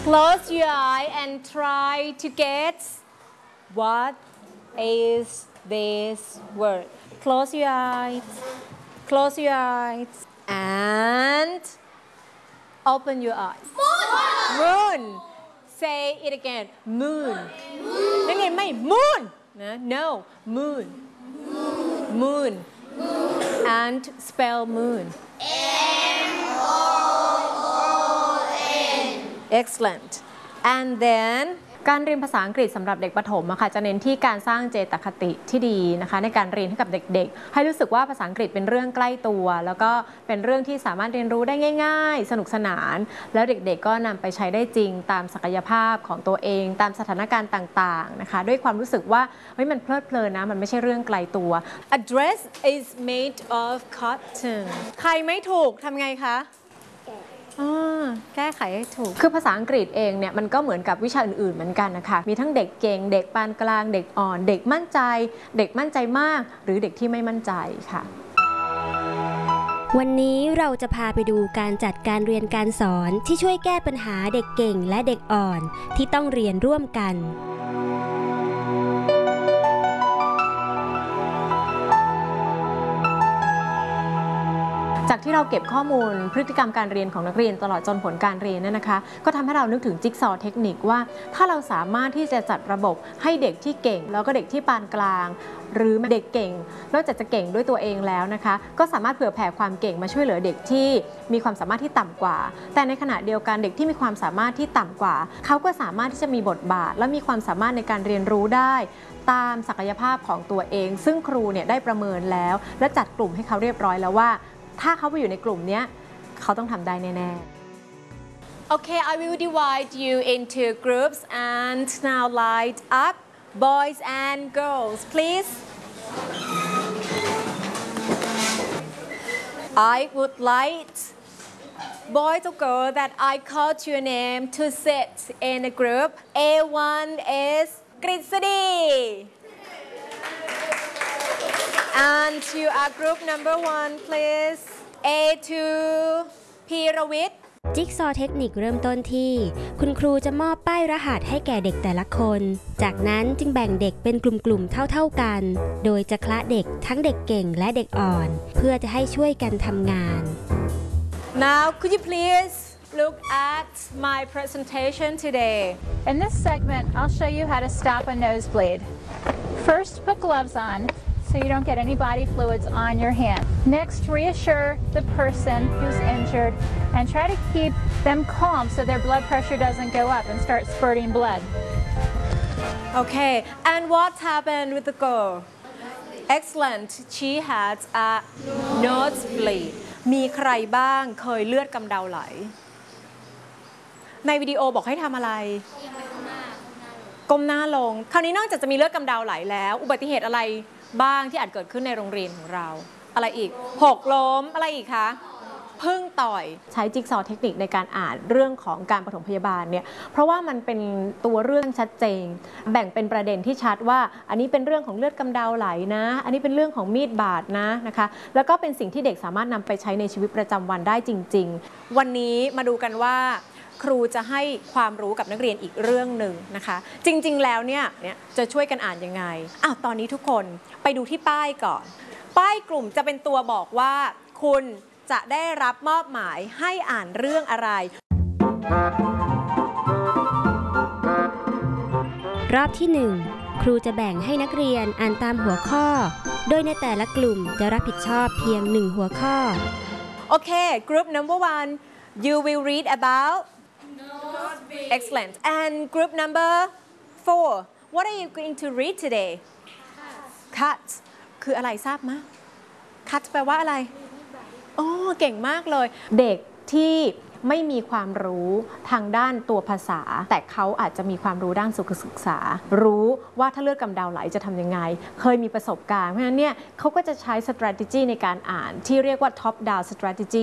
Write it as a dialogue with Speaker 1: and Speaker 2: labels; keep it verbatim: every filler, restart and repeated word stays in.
Speaker 1: Close your eye and try to get what is this word. Close your eyes. Close your eyes and open your eyes. Moon. Moon. Say it again. Moon. นั่นไงไม่ moon นะ no moon moon and spell moon M O O N excellent and then การเรียนภาษาอังกฤษสำหรับเด็กประถมอะค่ะจะเน้นที่การสร้างเจตคติที่ดีนะคะในการเรียนให้กับเด็กๆให้รู้สึกว่าภาษาอังกฤษเป็นเรื่องใกล้ตัวแล้วก็เป็นเรื่องที่สามารถเรียนรู้ได้ง่ายๆสนุกสนานแล้วเด็กๆก็นำไปใช้ได้จริงตามศักยภาพของตัวเองตามสถานการณ์ต่างๆนะคะด้วยความรู้สึกว่าเฮ้ยมันเพลิดเพลินนะมันไม่ใช่เรื่องไกลตัว A dress is made of cotton ใครไม่ถูกทำไงคะแก้ไขให้ถูกคือภาษาอังกฤษเองเนี่ยมันก็เหมือนกับวิชาอื่นๆเหมือนกันนะคะมีทั้งเด็กเก่งเด็กปานกลางเด็กอ่อนเด็กมั่นใจเด็กมั่นใจมากหรือเด็กที่ไม่มั่นใจค่ะ
Speaker 2: วันนี้เราจะพาไปดูการจัดการเรียนการสอนที่ช่วยแก้ปัญหาเด็กเก่งและเด็กอ่อนที่ต้องเรียนร่วมกัน
Speaker 1: จากที่เราเก็บข้อมูลพฤติกรรมการเรียนของนักเรียนตลอดจนผลการเรียนเนี่ยนะคะก็ทำให้เรานึกถึงจิ๊กซอว์เทคนิคว่าถ้าเราสามารถที่จะจัดระบบให้เด็กที่เก่งแล้วก็เด็กที่ปานกลางหรือเด็กเก่งนอกจากจะเก่งด้วยตัวเองแล้วนะคะก็สามารถเผื่อแผ่ความเก่งมาช่วยเหลือเด็กที่มีความสามารถที่ต่ำกว่าแต่ในขณะเดียวกันเด็กที่มีความสามารถที่ต่ำกว่าเขาก็สามารถที่จะมีบทบาทและมีความสามารถในการเรียนรู้ได้ตามศักยภาพของตัวเองซึ่งครูเนี่ยได้ประเมินแล้วและจัดกลุ่มให้เขาเรียบร้อยแล้วว่าถ้าเขาไปอยู่ในกลุ่มนี้เขาต้องทำได้แน่ๆ Okay, I will divide you into groups and now light up boys and girls, please. I would like boys or girls that I called your name to sit in a group. A one is Kritsadi.And you are group number one, please. A two, พีรวิทย์
Speaker 2: จิ๊กซอว์เทคนิคเริ่มต้นที่คุณครูจะมอบป้ายรหัสให้แก่เด็กแต่ละคนจากนั้นจึงแบ่งเด็กเป็นกลุ่มๆเท่าๆกันโดยจะคละเด็กทั้งเด็กเก่งและเด็กอ่อนเพื่อจะให้ช่วยกันทำงาน
Speaker 1: Now could you please look at my presentation today?
Speaker 3: In this segment, I'll show you how to stop a nosebleed. First, put gloves on.So you don't get any body fluids on your hand. Next, reassure the person who's injured and try to keep them calm so their blood pressure doesn't go up and start spurting blood.
Speaker 1: Okay, and what happened with the girl? Excellent. She had a nosebleed. มีใครบ้างเคยเลือดกำเดาไหลในวิดีโอบอกให้ทำอะไรก้มหน้าลงคราวนี้นอกจากจะมีเลือดกำเดาไหลแล้วอุบัติเหตุอะไรบ้างที่อาจเกิดขึ้นในโรงเรียนของเราอะไรอีกหกล้มอะไรอีกคะพึ่งต่อยใช้จิ๊กซอว์เทคนิคในการอ่านเรื่องของการปฐมพยาบาลเนี่ยเพราะว่ามันเป็นตัวเรื่องชัดเจนแบ่งเป็นประเด็นที่ชัดว่าอันนี้เป็นเรื่องของเลือดกำเดาไหลนะอันนี้เป็นเรื่องของมีดบาดนะนะคะแล้วก็เป็นสิ่งที่เด็กสามารถนำไปใช้ในชีวิตประจำวันได้จริงๆวันนี้มาดูกันว่าครูจะให้ความรู้กับนักเรียนอีกเรื่องหนึ่งนะคะจริงๆแล้วเนี่ยจะช่วยกันอ่านยังไงอ้าวตอนนี้ทุกคนไปดูที่ป้ายก่อนป้ายกลุ่มจะเป็นตัวบอกว่าคุณจะได้รับมอบหมายให้อ่านเรื่องอะไร
Speaker 2: รอบที่หนึ่งครูจะแบ่งให้นักเรียนอ่านตามหัวข้อโดยในแต่ละกลุ่มจะรับผิดชอบเพียงหนึ่งหัวข้อ
Speaker 1: โอเค group number one you will read about excellent and group number four what are you going to read today cut คืออะไรทราบไหม cut แปลว่าอะไรโอ้เก่งมากเลยเด็กที่ไม่มีความรู้ทางด้านตัวภาษาแต่เขาอาจจะมีความรู้ด้านสุขศึกษารู้ว่าถ้าเลือดกำเดาไหลจะทำยังไงเคยมีประสบการณ์เพราะฉะนั้นเนี่ยเขาก็จะใช้ strategy ในการอ่านที่เรียกว่า top down strategy